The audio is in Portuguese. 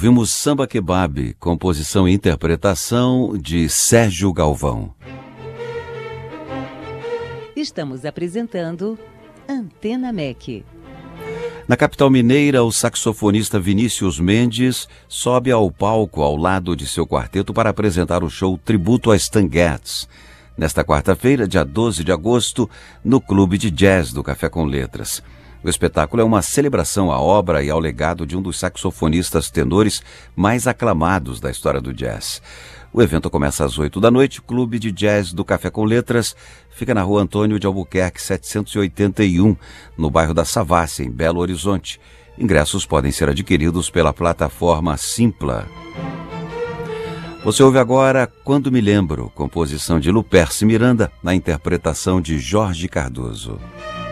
Ouvimos Samba Kebab, composição e interpretação de Sérgio Galvão. Estamos apresentando Antena MEC. Na capital mineira, o saxofonista Vinícius Mendes sobe ao palco ao lado de seu quarteto para apresentar o show Tributo a Stan Getz, nesta quarta-feira, dia 12 de agosto, no Clube de Jazz do Café com Letras. O espetáculo é uma celebração à obra e ao legado de um dos saxofonistas tenores mais aclamados da história do jazz. O evento começa às 8 da noite. O Clube de Jazz do Café com Letras fica na Rua Antônio de Albuquerque, 781, no bairro da Savassi, em Belo Horizonte. Ingressos podem ser adquiridos pela plataforma Simpla. Você ouve agora Quando Me Lembro, composição de Luperce Miranda, na interpretação de Jorge Cardoso.